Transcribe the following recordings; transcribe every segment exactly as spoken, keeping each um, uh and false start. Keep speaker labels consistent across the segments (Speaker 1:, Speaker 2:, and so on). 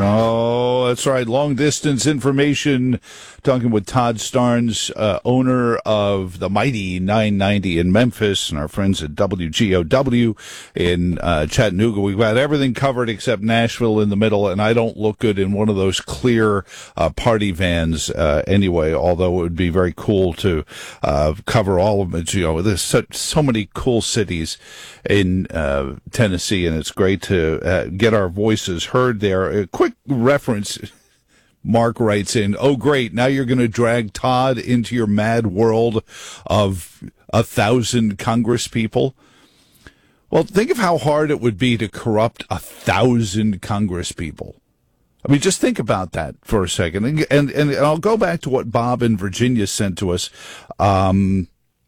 Speaker 1: Oh, that's right. Long distance information. Talking with Todd Starnes, uh, owner of the mighty nine ninety in Memphis, and our friends at W G O W in uh, Chattanooga. We've got everything covered except Nashville in the middle, and I don't look good in one of those clear uh, party vans uh, anyway, although it would be very cool to uh, cover all of it. You know, there's so, so many cool cities in uh, Tennessee, and it's great to uh, get our voices heard there. A quick reference. Mark writes in, oh, great, now you're going to drag Todd into your mad world of a thousand Congress people. Well, think of how hard it would be to corrupt a thousand Congress people. I mean, just think about that for a second. And, and, and I'll go back to what Bob in Virginia sent to us. Um,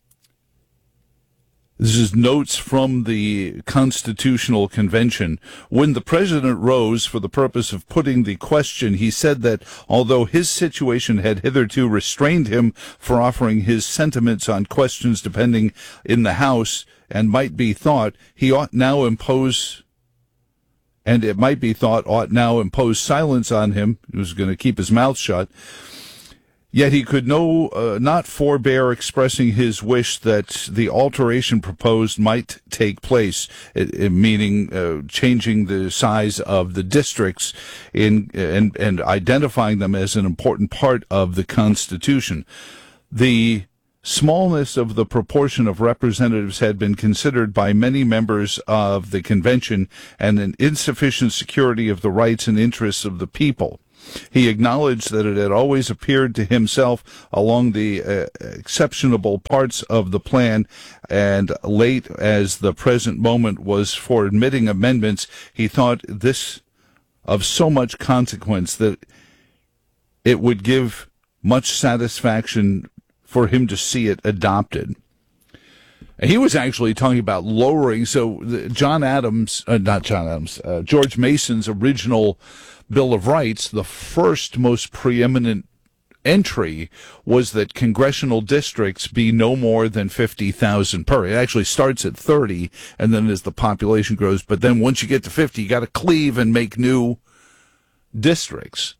Speaker 1: This is notes from the Constitutional Convention. When the president rose for the purpose of putting the question, he said that although his situation had hitherto restrained him for offering his sentiments on questions depending in the House and might be thought, he ought now impose, and it might be thought ought now impose silence on him. He was going to keep his mouth shut. Yet he could no, uh, not forbear expressing his wish that the alteration proposed might take place, it, it, meaning uh, changing the size of the districts in and, and identifying them as an important part of the Constitution. The smallness of the proportion of representatives had been considered by many members of the convention and an insufficient security of the rights and interests of the people. He acknowledged that it had always appeared to himself along the uh, exceptionable parts of the plan, and late as the present moment was for admitting amendments, he thought this of so much consequence that it would give much satisfaction for him to see it adopted. And he was actually talking about lowering, so the, John Adams, uh, not John Adams, uh, George Mason's original Bill of Rights, the first most preeminent entry was that congressional districts be no more than fifty thousand per. It actually starts at thirty, and then as the population grows, but then once you get to fifty, you got to cleave and make new districts.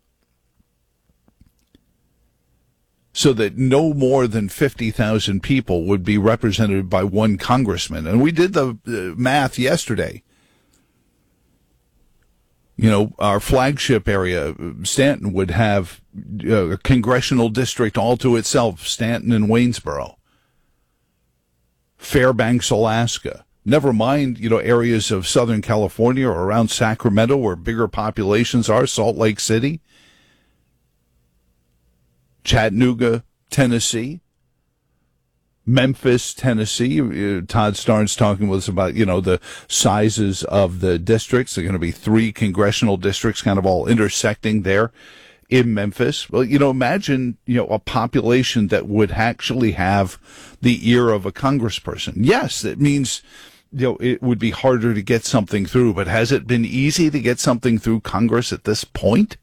Speaker 1: So that no more than fifty thousand people would be represented by one congressman. And we did the uh, math yesterday. You know, our flagship area, Stanton, would have uh, a congressional district all to itself, Stanton and Waynesboro. Fairbanks, Alaska. Never mind, you know, areas of Southern California or around Sacramento where bigger populations are, Salt Lake City. Chattanooga, Tennessee. Memphis, Tennessee. Uh, Todd Starnes talking with us about, you know, the sizes of the districts. There are going to be three congressional districts kind of all intersecting there in Memphis. Well, you know, imagine, you know, a population that would actually have the ear of a congressperson. Yes, it means, you know, it would be harder to get something through, but has it been easy to get something through Congress at this point?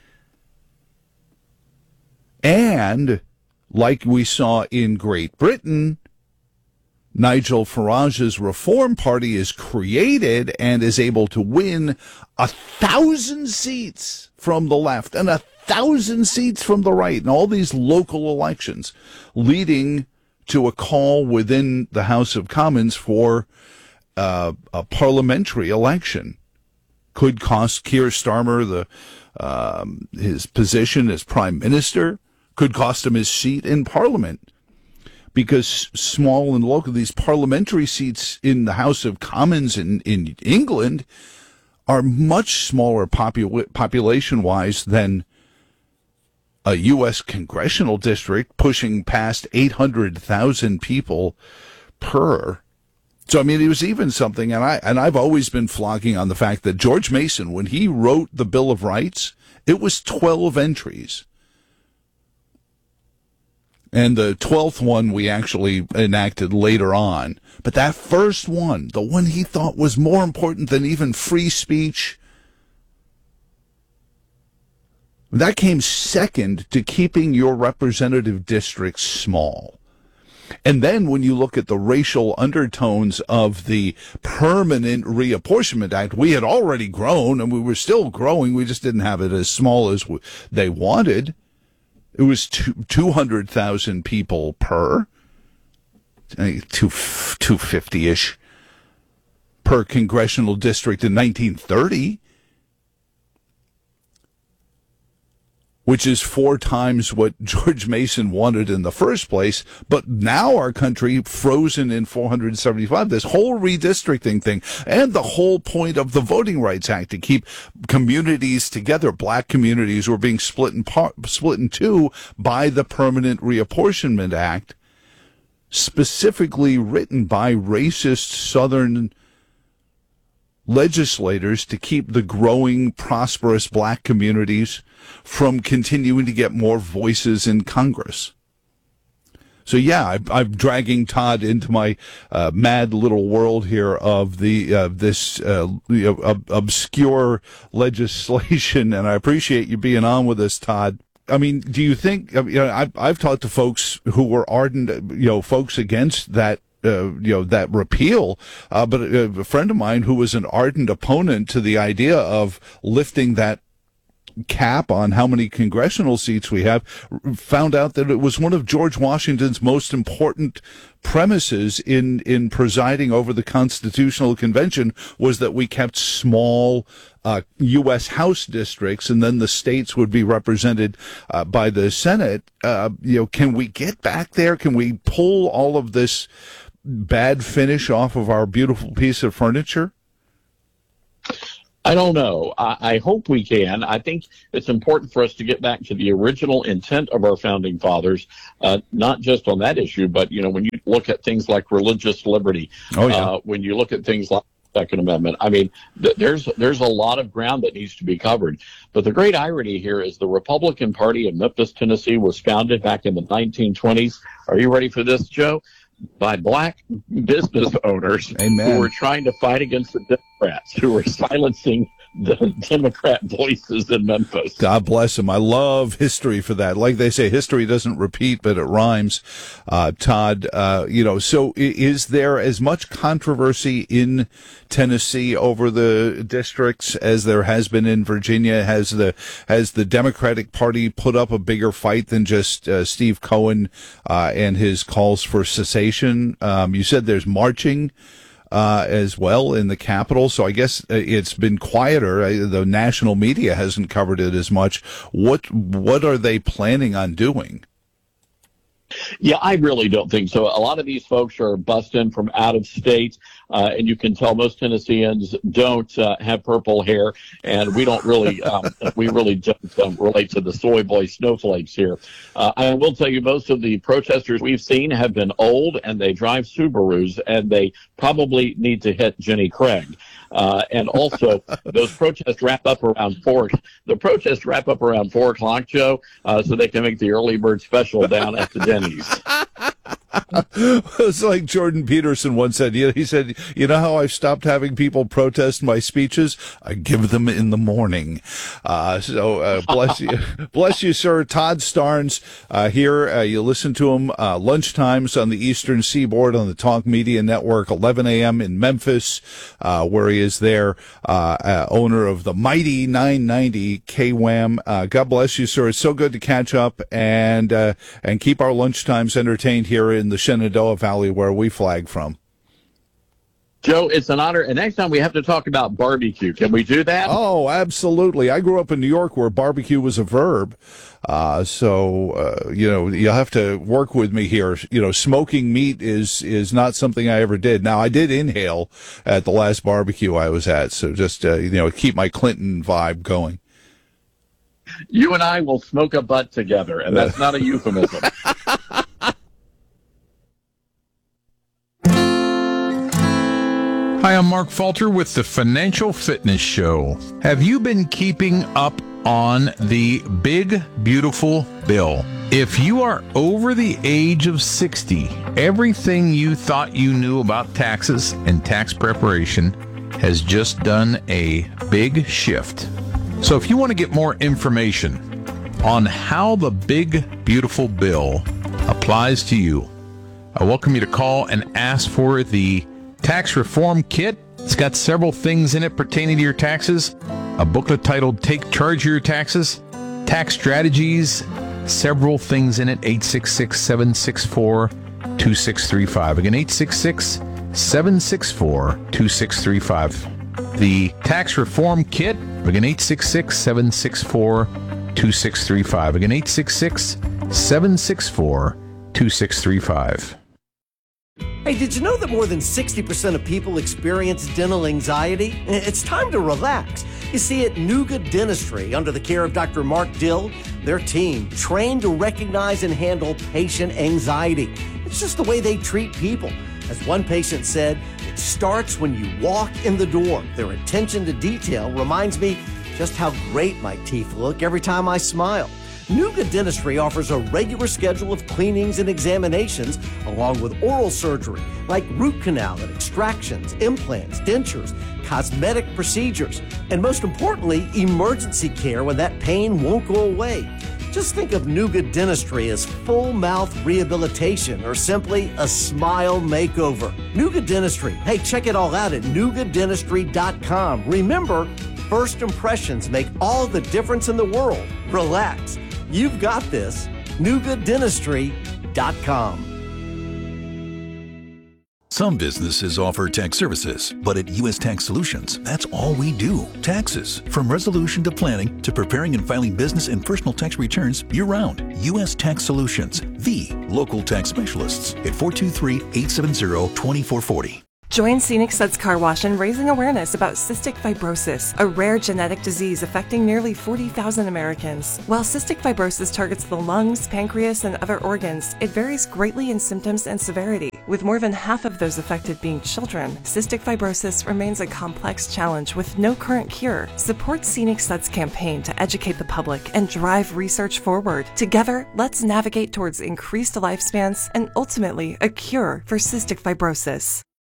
Speaker 1: And like we saw in Great Britain, Nigel Farage's Reform Party is created and is able to win a thousand seats from the left and a thousand seats from the right in all these local elections, leading to a call within the House of Commons for uh, a parliamentary election. Could cost Keir Starmer the um, his position as prime minister. Could cost him his seat in Parliament, because small and local, these parliamentary seats in the House of Commons in, in England are much smaller popul- population-wise than a U S congressional district pushing past eight hundred thousand people per. So, I mean, it was even something, and, I, and I've always been flogging on the fact that George Mason, when he wrote the Bill of Rights, it was twelve entries. And the twelfth one we actually enacted later on. But that first one, the one he thought was more important than even free speech, that came second to keeping your representative districts small. And then when you look at the racial undertones of the Permanent Reapportionment Act, we had already grown and we were still growing. We just didn't have it as small as they wanted. It was two hundred thousand people per, two fifty-ish per congressional district in nineteen thirty, which is four times what George Mason wanted in the first place. But now our country frozen in four hundred seventy-five, this whole redistricting thing, and the whole point of the Voting Rights Act to keep communities together. Black communities were being split in part, split in two by the Permanent Reapportionment Act, specifically written by racist Southern legislators to keep the growing, prosperous black communities from continuing to get more voices in Congress. So yeah, I, I'm dragging Todd into my uh, mad little world here of the uh, this uh, you know, ob- obscure legislation, and I appreciate you being on with us, Todd. I mean, do you think? You know, I've I've talked to folks who were ardent, you know, folks against that. Uh, you know, that repeal, uh, but a, a friend of mine who was an ardent opponent to the idea of lifting that cap on how many congressional seats we have found out that it was one of George Washington's most important premises in, in presiding over the Constitutional Convention was that we kept small uh, U S House districts, and then the states would be represented uh, by the Senate. Uh, you know, can we get back there? Can we pull all of this bad finish off of our beautiful piece of furniture?
Speaker 2: I don't know. I, I hope we can. I think it's important for us to get back to the original intent of our founding fathers, uh, not just on that issue, but, you know, when you look at things like religious liberty,
Speaker 1: oh, yeah.
Speaker 2: uh, when you look at things like the Second Amendment, I mean, th- there's there's a lot of ground that needs to be covered. But the great irony here is the Republican Party in Memphis, Tennessee was founded back in the nineteen twenties. Are you ready for this, Joe? By black business owners
Speaker 1: Amen.
Speaker 2: Who were trying to fight against the Democrats, who were silencing the Democrat voices in Memphis.
Speaker 1: God bless them. I love history for that. Like they say, history doesn't repeat, but it rhymes. Uh, Todd, uh, you know, so is there as much controversy in Tennessee over the districts as there has been in Virginia? Has the, has the Democratic Party put up a bigger fight than just uh, Steve Cohen uh, and his calls for cessation? Um, you said there's marching Uh, as well in the Capitol. So I guess it's been quieter. The national media hasn't covered it as much. What what are they planning on doing?
Speaker 2: Yeah, I really don't think so. A lot of these folks are busting from out of state, uh, and you can tell most Tennesseans don't uh, have purple hair, and we don't really, um, we really don't um, relate to the soy boy snowflakes here. Uh, I will tell you, most of the protesters we've seen have been old, and they drive Subarus, and they probably need to hit Jenny Craig. Uh, and also, those protests wrap up around four. The protests wrap up around four o'clock, Joe, uh, so they can make the early bird special down at the Denny's.
Speaker 1: It's like Jordan Peterson once said. You know, he said, "You know how I've stopped having people protest my speeches? I give them in the morning." Uh, so uh, bless you, bless you, sir. Todd Starnes uh, here. Uh, you listen to him uh, lunchtimes on the Eastern Seaboard on the Talk Media Network, eleven a.m. in Memphis, uh, where he is there, uh, uh, owner of the mighty nine ninety K W A M. Uh, God bless you, sir. It's so good to catch up and uh, and keep our lunchtimes entertained here in the Shenandoah Valley where we flag from.
Speaker 2: Joe, it's an honor. And next time we have to talk about barbecue. Can we do that?
Speaker 1: Oh, absolutely. I grew up in New York where barbecue was a verb. Uh, so, uh, you know, you'll have to work with me here. You know, smoking meat is, is not something I ever did. Now, I did inhale at the last barbecue I was at. So just, uh, you know, keep my Clinton vibe going.
Speaker 2: You and I will smoke a butt together, and that's not a euphemism.
Speaker 3: Hi, I'm Mark Falter with the Financial Fitness Show. Have you been keeping up on the big, beautiful bill? If you are over the age of sixty, everything you thought you knew about taxes and tax preparation has just done a big shift. So if you want to get more information on how the big, beautiful bill applies to you, I welcome you to call and ask for the Tax Reform Kit. It's got several things in it pertaining to your taxes. A booklet titled Take Charge of Your Taxes, Tax Strategies, several things in it. eight six six, seven six four, two six three five. Again, eight six six, seven six four, two six three five. The Tax Reform Kit. Again, eight six six, seven six four, two six three five. Again, eight six six, seven six four, two six three five.
Speaker 4: Hey, did you know that more than sixty percent of people experience dental anxiety? It's time to relax. You see, at Nuga Dentistry, under the care of Doctor Mark Dill, their team trained to recognize and handle patient anxiety. It's just the way they treat people. As one patient said, it starts when you walk in the door. Their attention to detail reminds me just how great my teeth look every time I smile. Nuga Dentistry offers a regular schedule of cleanings and examinations, along with oral surgery, like root canal and extractions, implants, dentures, cosmetic procedures, and most importantly, emergency care when that pain won't go away. Just think of Nuga Dentistry as full mouth rehabilitation or simply a smile makeover. Nuga Dentistry. Hey, check it all out at nuga dentistry dot com. Remember, first impressions make all the difference in the world. Relax. You've got this. nuga dentistry dot com.
Speaker 5: Some businesses offer tax services, but at U S Tax Solutions, that's all we do. Taxes. From resolution to planning to preparing and filing business and personal tax returns year-round. U S Tax Solutions, the local tax specialists at four two three, eight seven zero, two four four zero.
Speaker 6: Join Scenic Suds Car Wash in raising awareness about cystic fibrosis, a rare genetic disease affecting nearly forty thousand Americans. While cystic fibrosis targets the lungs, pancreas, and other organs, it varies greatly in symptoms and severity. With more than half of those affected being children, cystic fibrosis remains a complex challenge with no current cure. Support Scenic Suds' campaign to educate the public and drive research forward. Together, let's navigate towards increased lifespans and ultimately a cure for cystic fibrosis.